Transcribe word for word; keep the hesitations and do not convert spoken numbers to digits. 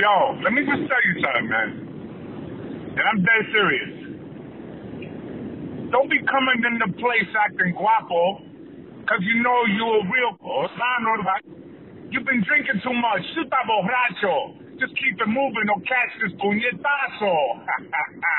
Yo, let me just tell you something, man. And I'm dead serious. Don't be coming in the place acting guapo, because you know you're a real... You've been drinking too much. Tú estás borracho. Just keep it moving or catch this puñetazo.